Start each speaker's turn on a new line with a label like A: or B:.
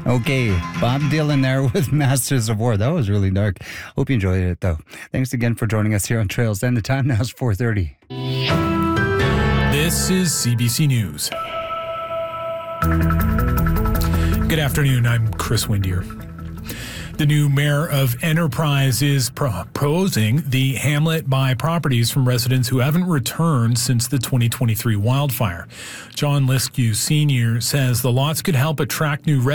A: Okay, Bob Dylan there with Masters of War. That was really dark. Hope you enjoyed it, though. Thanks again for joining us here on Trails. And the time now is 4:30.
B: This is CBC News. Good afternoon. I'm Chris Windier. The new mayor of Enterprise is proposing the Hamlet buy properties from residents who haven't returned since the 2023 wildfire. John Liskew Sr. says the lots could help attract new residents